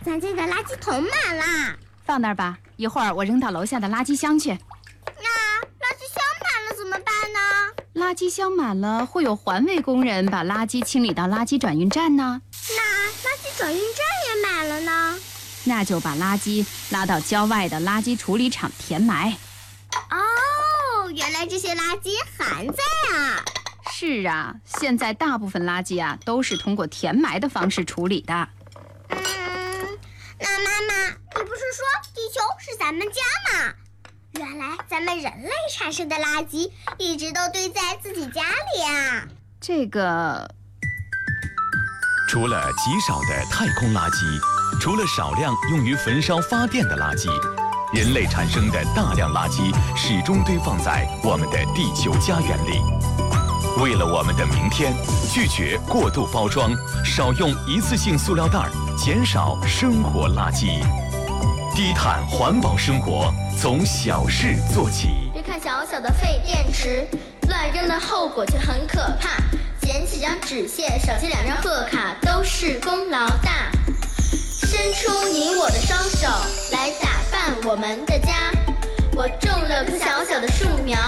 咱家的垃圾桶满了。 放那儿吧，一会儿我扔到楼下的垃圾箱去。 那垃圾箱满了怎么办呢？ 垃圾箱满了，会有环卫工人把垃圾清理到垃圾转运站呢。 那垃圾转运站也满了呢？ 那就把垃圾拉到郊外的垃圾处理厂填埋。 哦，原来这些垃圾还在啊！ 是啊，现在大部分垃圾啊都是通过填埋的方式处理的。 那妈妈，你不是说地球是咱们家吗？原来咱们人类产生的垃圾一直都堆在自己家里啊！ 这个， 除了极少的太空垃圾，除了少量用于焚烧发电的垃圾，人类产生的大量垃圾始终堆放在我们的地球家园里。为了我们的明天，拒绝过度包装，少用一次性塑料袋，减少生活垃圾。低碳环保生活，从小事做起。 别看小小的废电池，乱扔的后果却很可怕。捡起张纸屑，少写2张贺卡，都是功劳大。伸出你我的双手，来打扮我们的家。我种了棵小小的树苗。